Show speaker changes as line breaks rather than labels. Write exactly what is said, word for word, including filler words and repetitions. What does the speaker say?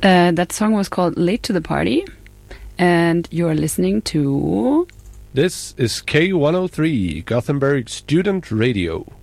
Uh, that song was called Late to the Party, and you're listening to...
This is K one oh three, Gothenburg Student Radio.